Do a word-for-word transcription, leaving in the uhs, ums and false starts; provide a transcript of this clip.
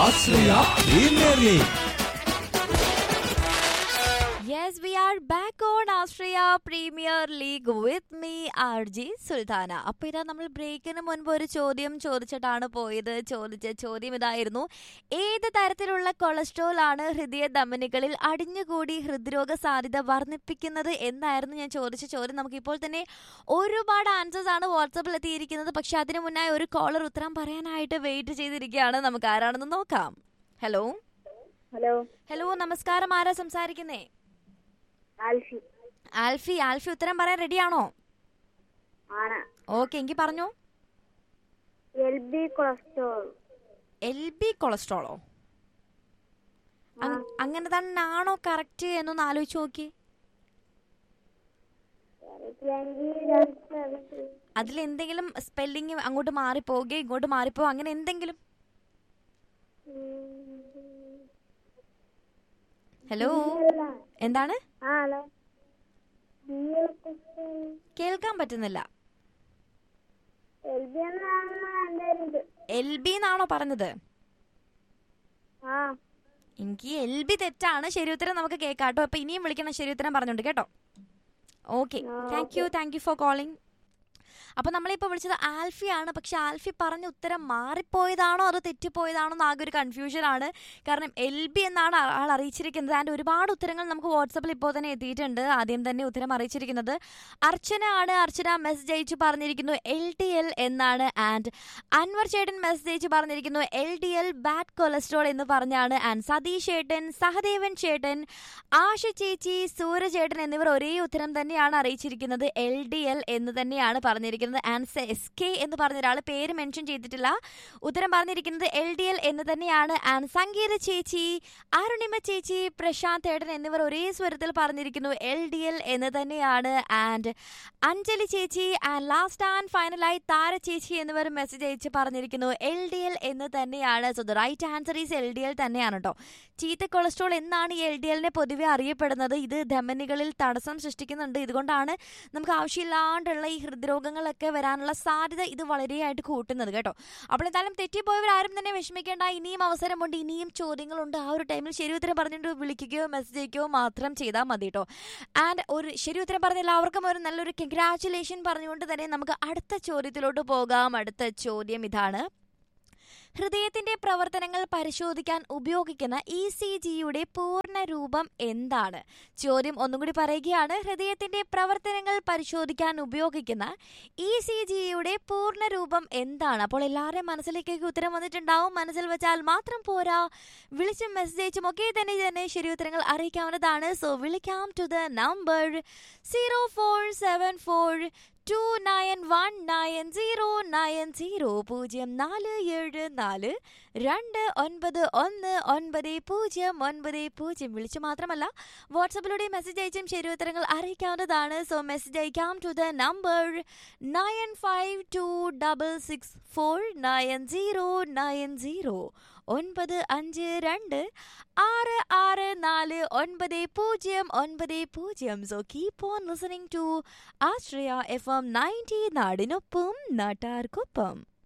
Ashraya premier league. Yes, we are back on Australia Premier League with me, R J Sultana. അപ്പോൾ ഇതാ നമ്മൾ ബ്രേക്കിന് മുൻപ് ഒരു ചോദ്യം ചോദിച്ചിട്ടാണ് പോയത്. ചോദിച്ച ചോദ്യം ഇതായിരുന്നു: ഏത് തരത്തിലുള്ള കൊളസ്ട്രോൾ ആണ് ഹൃദയ ധമനികളിൽ അടിഞ്ഞുകൂടി ഹൃദ്രോഗ സാധ്യത വർദ്ധിപ്പിക്കുന്നത് എന്നായിരുന്നു ഞാൻ ചോദിച്ച ചോദ്യം. നമുക്കിപ്പോൾ തന്നെ ഒരുപാട് ആൻസേഴ്സ് ആണ് വാട്സാപ്പിൽ എത്തിയിരിക്കുന്നത്. പക്ഷെ അതിനു മുന്നായി ഒരു കോളർ ഉത്തരം പറയാനായിട്ട് വെയിറ്റ് ചെയ്തിരിക്കുകയാണ്. നമുക്ക് ആരാണെന്ന് നോക്കാം. ഹലോ ഹലോ ഹലോ നമസ്കാരം. ആരാ സംസാരിക്കുന്നേ? ആൽഫി. ആൽഫി ആൽഫി ഉത്തരം പറയാൻ റെഡിയാണോ? ആണ്. ഓക്കെ, എങ്കിൽ പറഞ്ഞോ. L B cholesterol. L B കൊളസ്ട്രോളോ? അങ്ങനെ തന്നെയാണോ കറക്റ്റ് എന്നൊന്ന് ആലോചിച്ച് നോക്കി. അതിലെന്തെങ്കിലും സ്പെല്ലിങ് അങ്ങോട്ട് മാറിപ്പോകെ ഇങ്ങോട്ട് മാറിപ്പോ അങ്ങനെ എന്തെങ്കിലും? ഹലോ, എന്താണ്? കേൾക്കാൻ പറ്റുന്നില്ല. എൽ ബി എന്നാണോ പറഞ്ഞത്? എനിക്ക് എൽ ബി തെറ്റാണ്. ശരി ഉത്തരം നമുക്ക് കേൾക്കാട്ടോ. അപ്പൊ ഇനിയും വിളിക്കണം ശരി ഉത്തരം പറഞ്ഞോണ്ട് കേട്ടോ. Okay, thank you thank you for calling. അപ്പോൾ നമ്മളിപ്പോൾ വിളിച്ചത് ആൽഫിയാണ്. പക്ഷെ ആൽഫി പറഞ്ഞ ഉത്തരം മാറിപ്പോയതാണോ അതോ തെറ്റിപ്പോയതാണോ എന്ന് ആകെ ഒരു കൺഫ്യൂഷനാണ്. കാരണം എൽ ബി എന്നാണ് ആൾ അറിയിച്ചിരിക്കുന്നത്. ആൻഡ് ഒരുപാട് ഉത്തരങ്ങൾ നമുക്ക് വാട്സപ്പിൽ ഇപ്പോൾ തന്നെ എത്തിയിട്ടുണ്ട്. ആദ്യം തന്നെ ഉത്തരം അറിയിച്ചിരിക്കുന്നത് അർച്ചന ആണ്. അർച്ചന മെസ്സേജ് അയച്ചു പറഞ്ഞിരിക്കുന്നു എൽ ഡി എൽ എന്നാണ്. ആൻഡ് അൻവർ ചേട്ടൻ മെസ്സേജ് അയച്ചു പറഞ്ഞിരിക്കുന്നു L D L bad cholesterol എന്ന് പറഞ്ഞാണ്. ആൻഡ് സതീഷ് ചേട്ടൻ, സഹദേവൻ ചേട്ടൻ, ആശ ചേച്ചി, സൂര്യ ചേട്ടൻ എന്നിവർ ഒരേ ഉത്തരം തന്നെയാണ് അറിയിച്ചിരിക്കുന്നത്. എൽ ഡി എൽ എന്ന് തന്നെയാണ് പറഞ്ഞിരിക്കുന്നത്. ആൻഡ് എസ് കെ എന്ന് പറഞ്ഞ ഒരാൾ പേര് മെൻഷൻ ചെയ്തിട്ടില്ല. ഉത്തരം പറഞ്ഞിരിക്കുന്നത് എൽ ഡി എൽ എന്ന് തന്നെയാണ്. ആൻഡ് സംഗീത ചേച്ചി, അരുണിമ ചേച്ചി, പ്രശാന്ത് ഏട്ടൻ എന്നിവർ ഒരേ സ്വരത്തിൽ പറഞ്ഞിരിക്കുന്നു എൽ ഡി എൽ എന്ന് തന്നെയാണ്. ആൻഡ് അഞ്ജലി ചേച്ചി ആൻഡ് ലാസ്റ്റ് ആൻഡ് ഫൈനലായി താര ചേച്ചി എന്നിവർ മെസ്സേജ് അയച്ച് പറഞ്ഞിരിക്കുന്നു എൽ ഡി എൽ എന്ന് തന്നെയാണ്. So the right answer is L D L തന്നെയാണ് കേട്ടോ. ചീത്ത കൊളസ്ട്രോൾ എന്നാണ് ഈ എൽ ഡി എല്ലിനെ പൊതുവെ അറിയപ്പെടുന്നത്. ഇത് ധമനികളിൽ തടസ്സം സൃഷ്ടിക്കുന്നുണ്ട്. ഇതുകൊണ്ടാണ് നമുക്ക് ആവശ്യമില്ലാണ്ടുള്ള ഈ ഹൃദ്രോഗങ്ങളൊക്കെ വരാനുള്ള സാധ്യത ഇത് വളരെയായിട്ട് കൂട്ടുന്നത് കേട്ടോ. അപ്പോൾ എന്തായാലും തെറ്റിപ്പോയവരാരും തന്നെ വിഷമിക്കേണ്ട. ഇനിയും അവസരമുണ്ട്, ഇനിയും ചോദ്യങ്ങളുണ്ട്. ആ ഒരു ടൈമിൽ ശരി ഉത്തരം പറഞ്ഞിട്ട് വിളിക്കുകയോ മെസ്സേജ് അയക്കുകയോ മാത്രം ചെയ്താൽ മതി കേട്ടോ. ആൻഡ് ഒരു ശരി ഉത്തരം പറഞ്ഞ എല്ലാവർക്കും ഒരു നല്ലൊരു കൺഗ്രാറ്റുലേഷൻ പറഞ്ഞുകൊണ്ട് തന്നെ നമുക്ക് അടുത്ത ചോദ്യത്തിലോട്ട് പോകാം. അടുത്ത ചോദ്യം ഇതാണ്: ഹൃദയത്തിന്റെ പ്രവർത്തനങ്ങൾ പരിശോധിക്കാൻ ഉപയോഗിക്കുന്ന ഇ സി ജിയുടെ പൂർണ്ണ രൂപം എന്താണ്? ചോദ്യം ഒന്നും കൂടി പറയുകയാണ്. ഹൃദയത്തിന്റെ പ്രവർത്തനങ്ങൾ പരിശോധിക്കാൻ ഉപയോഗിക്കുന്ന ഇ സി ജിയുടെ പൂർണ്ണ രൂപം എന്താണ്? അപ്പോൾ എല്ലാവരുടെയും മനസ്സിലേക്കൊക്കെ ഉത്തരം വന്നിട്ടുണ്ടാവും. മനസ്സിൽ വെച്ചാൽ മാത്രം പോരാ, വിളിച്ചും മെസ്സേജ് അയച്ചും ഒക്കെ തന്നെ തന്നെ ശരി ഉത്തരങ്ങൾ അറിയിക്കാവുന്നതാണ്. സോ വിളിക്കാം to the number zero four seven four to nine one nine zero nine zero പൂജ്യം നാല് ഏഴ് നാല് രണ്ട് ഒൻപത് ഒന്ന് ഒൻപത് പൂജ്യം ഒൻപത് പൂജ്യം. വിളിച്ചു മാത്രമല്ല വാട്സപ്പിലൂടെ മെസ്സേജ് അയച്ചും ശരി ഉത്തരങ്ങൾ അറിയിക്കാവുന്നതാണ്. സോ മെസ്സേജ് അയക്കാം to the number nine five to double six four nine zero nine zero ഒൻപത് അഞ്ച് രണ്ട് ആറ് ആറ് നാല് ഒൻപത് പൂജ്യം ഒൻപത് പൂജ്യം. So keep on listening to Ashraya F M ninety, നാടിനൊപ്പം നാട്ടാർക്കൊപ്പം.